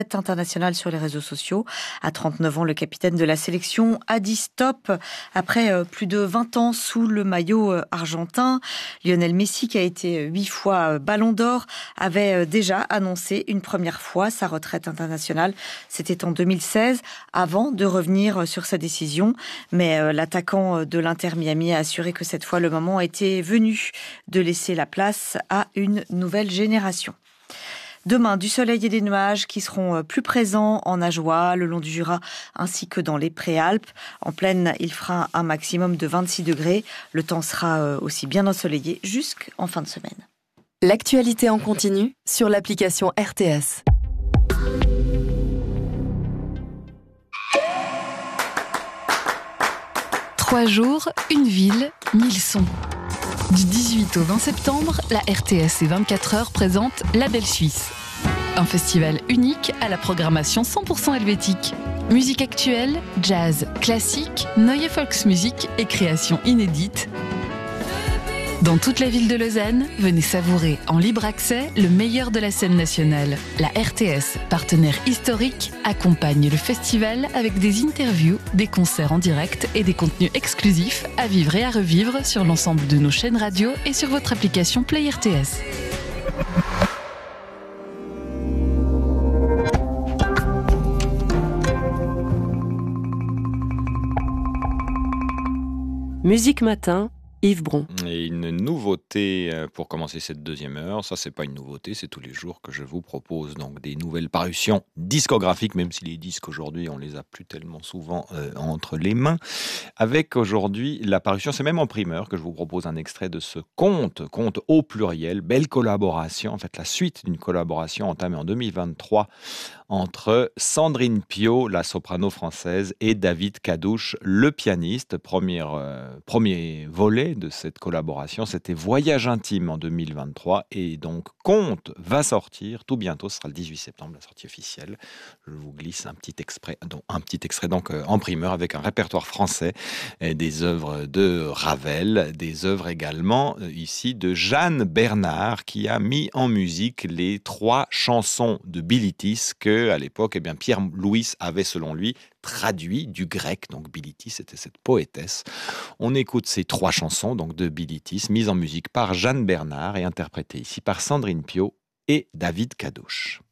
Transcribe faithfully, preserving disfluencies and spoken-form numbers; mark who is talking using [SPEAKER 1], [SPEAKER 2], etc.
[SPEAKER 1] international sur les réseaux sociaux. À trente-neuf ans, le capitaine de la sélection a dit stop après euh, plus de vingt ans sous le maillot euh, argentin. Lionel Messi, qui a été huit fois euh, Ballon d'Or, avait euh, déjà annoncé une première fois sa retraite internationale. C'était en deux mille seize, avant de revenir sur sa décision. Mais euh, l'attaquant de l'Inter Miami a assuré que cette fois, le moment était venu de laisser la place à une nouvelle génération. Demain, du soleil et des nuages qui seront plus présents en Ajoie, le long du Jura, ainsi que dans les Préalpes. En plaine, il fera un maximum de vingt-six degrés. Le temps sera aussi bien ensoleillé jusqu'en fin de semaine.
[SPEAKER 2] L'actualité en continu sur l'application R T S.
[SPEAKER 3] Trois jours, une ville, mille sons. Du dix-huit au vingt septembre, la R T S et vingt-quatre heures présentent La Belle Suisse. Un festival unique à la programmation cent pour cent helvétique. Musique actuelle, jazz, classique, neue Volksmusik et créations inédites. Dans toute la ville de Lausanne, venez savourer en libre accès le meilleur de la scène nationale. La R T S, partenaire historique, accompagne le festival avec des interviews, des concerts en direct et des contenus exclusifs à vivre et à revivre sur l'ensemble de nos chaînes radio et sur votre application Play R T S.
[SPEAKER 2] Musique Matin, Yves Bron.
[SPEAKER 4] Et une nouveauté pour commencer cette deuxième heure, ça c'est pas une nouveauté, c'est tous les jours que je vous propose donc des nouvelles parutions discographiques, même si les disques aujourd'hui on les a plus tellement souvent euh, entre les mains. Avec aujourd'hui la parution, c'est même en primeur que je vous propose un extrait de ce conte, conte au pluriel, belle collaboration, en fait la suite d'une collaboration entamée en deux mille vingt-trois entre Sandrine Piau, la soprano française, et David Cadouche, le pianiste. Premier, euh, premier volet de cette collaboration, c'était Voyage intime en deux mille vingt-trois. Et donc, Conte va sortir tout bientôt, ce sera le dix-huit septembre, la sortie officielle. Je vous glisse un petit extrait, donc, un petit extrait donc, euh, en primeur avec un répertoire français, et des œuvres de Ravel, des œuvres également euh, ici de Jeanne Bernard, qui a mis en musique les trois chansons de Bilitis que à l'époque, eh bien, Pierre Louis avait, selon lui, traduit du grec. Donc, Bilitis, c'était cette poétesse. On écoute ces trois chansons donc, de Bilitis, mises en musique par Jeanne Bernard et interprétées ici par Sandrine Piau et David Cadouche.